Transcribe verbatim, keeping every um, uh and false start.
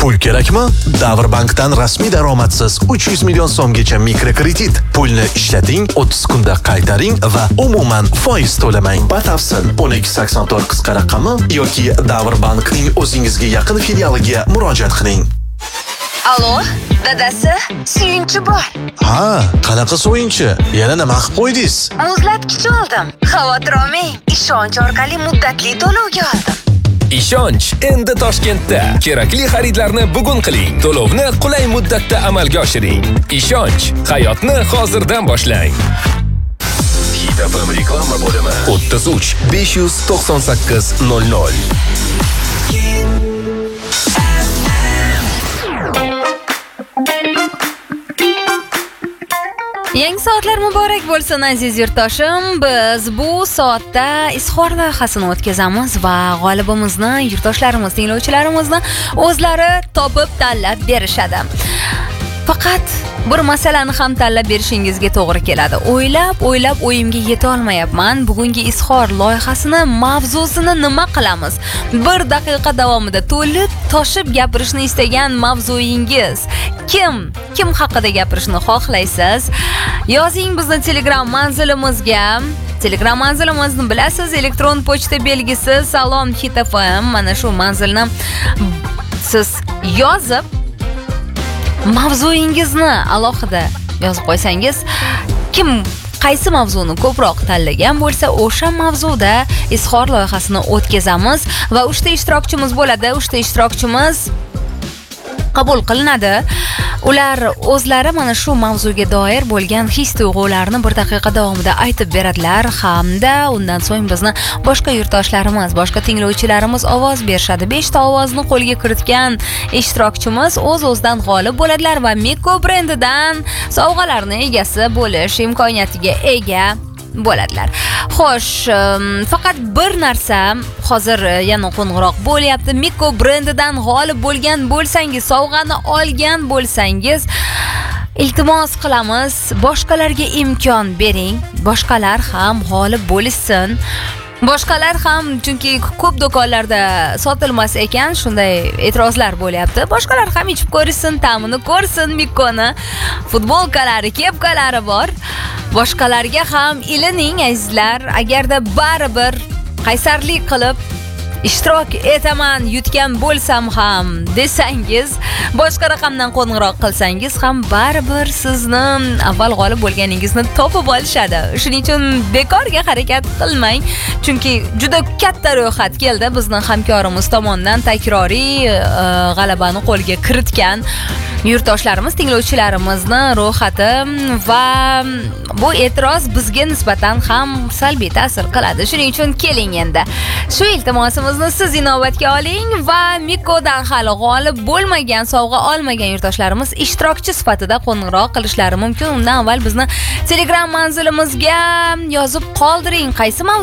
Pul kerakmi? Davrbankdan rasmiy daromadsiz uch yuz million so'mgacha mikrokredit. Pulni ishlating, o'ttiz kunda qaytaring va umuman foiz to'lamang. Batafsil o'n ikki sakson to'rt qisqa raqami yoki Davrbankning o'zingizga yaqin filialiga murojaat qiling. Alo, dadasi, suyunchi bor. Ha, qanaqa suyunchi? Yana nima qilib qo'ydingiz? Muzlatgich oldim. Xavotir olmang, ishonch orqali muddatli to'lovga oldim. Ishonch endi Toshkentda. Kerakli xaridlarni bugun qiling. To'lovni qulay muddatda amalga oshiring. Ishonch, hayotni hozirdan boshlang. Hit F M reklama bo'limi o'ttiz uch besh yuz to'qson sakkiz nol nol. Yangi soatlar muborak bo'lsin aziz yurtdoshim. Biz bu soatda izhor loyihasini o'tkazamiz va g'olibimizni yurtdoshlarimiz, tinglovchilarimizni o'zlari topib tanlab berishadi. Faqat bir masalani ham tanlab berishingizga to'g'ri keladi. O'ylab, o'ylab o'yimga yeta olmayapman. Bugungi izhor loyihasini mavzusini nima qilamiz? Bir daqiqa davomida to'lib toshib gapirishni istagan mavzuyingiz kim? Kim haqida gapirishni xohlaysiz? Yozing bizni Telegram manzilimizga. Telegram manzilimizni bilasiz, elektron pochta belgisi salom hit f m. Mana shu manzilni siz yozib mavzuyingizni alohida yozib qo'ysangiz, kim qaysi mavzuni ko'proq tanlagan bo'lsa, o'sha mavzuda izhor loyihasini o'tkazamiz va uchta ishtirokchimiz bo'ladi. uchta ishtirokchimiz qabul qilinadi. Ular o'zlari mana shu mavzuga doir bo'lgan his-tuyg'ularni bir daqiqa davomida aytib beradilar hamda undan so'ng bizni boshqa yurtdoshlarimiz, boshqa tinglovchilarimiz ovoz berishadi. besh ta ovozni qo'lga kiritgan ishtirokchimiz o'z-o'zidan g'olib bo'ladilar va Miko brendidan sovg'alarning egasi bo'lish imkoniyatiga ega bo'ladilar. Xo'sh, faqat bir narsa hozir yana qo'ng'iroq bo'lyapti. Miko brendidan g'olib bo'lgan bo'lsangiz, sovg'ani olgan bo'lsangiz, iltimos qilamiz, boshqalarga imkon bering. Boshqalar ham g'olib bo'lishsin. Boshqalar ham, chunki ko'p do'konlarda sotilmas ekan, shunday e'tirozlar bo'lyapti. Boshqalar ham ichib ko'rsin, ta'mini ko'rsin Mikoni. Futbolkalari, kepkalari bor. Boshqalarga ham ilining azizlar. Agarda baribir qaysarlik qilib ishtirok etaman, yutgan bo'lsam ham desangiz, boshqa raqamdan qo'ng'iroq qilsangiz ham baribir sizni avval g'olib bo'lganingizni topib olishadi. Shuning uchun bekorga harakat qilmang, chunki juda katta ro'yxat keldi bizning hamkorimiz tomonidan takroriy g'alabani qo'lga kiritgan yurtdoshlarimiz, tinglovchilarimizni ro'yxati va bu e'tiroz bizga nisbatan ham salbiy ta'sir qiladi. Shuning uchun keling endi shu iltimosimizni siz inobatga oling va Mikodan hali g'olib bo'lmagan, sovg'a olmagan yurtdoshlarimiz ishtirokchi sifatida qo'ng'iroq qilishlari mumkin. Undan avval bizni Telegram manzilimizga yozib qoldiring. Qaysi